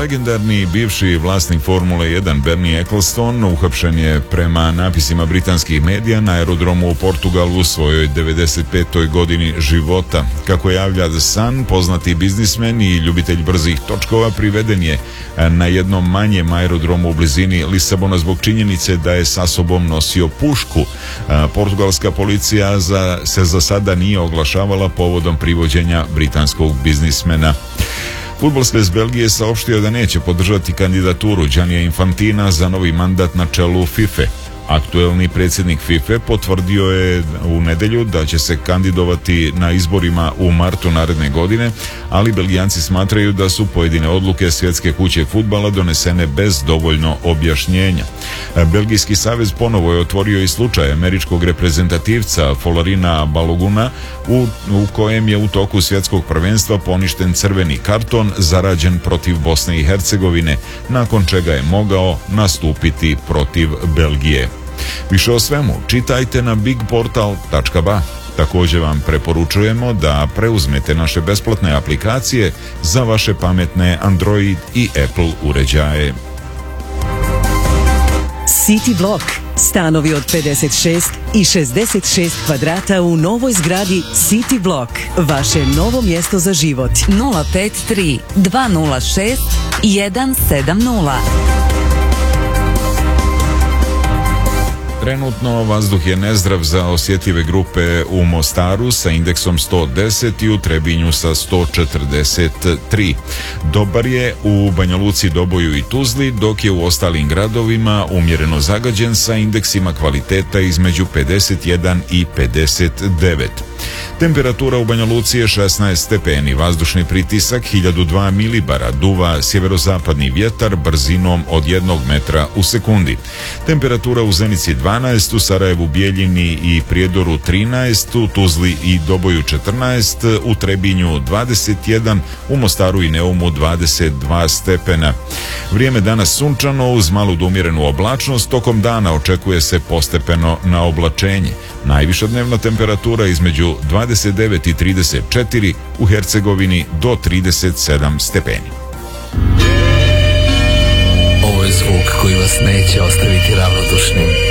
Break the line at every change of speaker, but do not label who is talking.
Legendarni bivši vlasnik Formule 1 Bernie Ecclestone uhapšen je prema napisima britanskih medija na aerodromu u Portugalu u svojoj 95. godini života. Kako javlja The Sun, poznati biznismen i ljubitelj brzih točkova priveden je na jednom manjem aerodromu u blizini Lisabona zbog činjenice da je sa sobom nosio pušku. Portugalska policija se za sada nije oglašavala povodom privođenja britanskog biznismena. Fudbalski zvez Belgije saopštio da neće podržati kandidaturu Giannija Infantina za novi mandat na čelu FIFA. Aktuelni predsjednik FIFA potvrdio je u nedjelju da će se kandidovati na izborima u martu naredne godine, ali Belgijanci smatraju da su pojedine odluke Svjetske kuće fudbala donesene bez dovoljno objašnjenja. Belgijski savez ponovo je otvorio i slučaj američkog reprezentativca Folorina Baloguna u kojem je u toku svjetskog prvenstva poništen crveni karton zarađen protiv Bosne i Hercegovine, nakon čega je mogao nastupiti protiv Belgije. Više o svemu čitajte na bigportal.ba. Također vam preporučujemo da preuzmete naše besplatne aplikacije za vaše pametne Android i Apple uređaje.
City Block. Stanovi od 56 i 66 kvadrata u novoj zgradi City Block. Vaše novo mjesto za život. 053 206 170.
Trenutno vazduh je nezdrav za osjetljive grupe u Mostaru sa indeksom 110 i u Trebinju sa 143. Dobar je u Banja Luci, Doboju i Tuzli, dok je u ostalim gradovima umjereno zagađen sa indeksima kvaliteta između 51 i 59. Temperatura u Banja Luci je 16 stepeni, vazdušni pritisak 1002 milibara, duva sjeverozapadni vjetar brzinom od 1 metra u sekundi. Temperatura u Zenici 12, u Sarajevu, Bijeljini i Prijedoru 13, u Tuzli i Doboju 14, u Trebinju 21, u Mostaru i Neumu 22 stepena. Vrijeme danas sunčano uz malu do umjerenu oblačnost, tokom dana očekuje se postepeno na oblačenje. Najviša dnevna temperatura između 29 i 34, u Hercegovini do 37 stepeni.
Ovo je zvuk koji vas neće ostaviti ravnodušnim.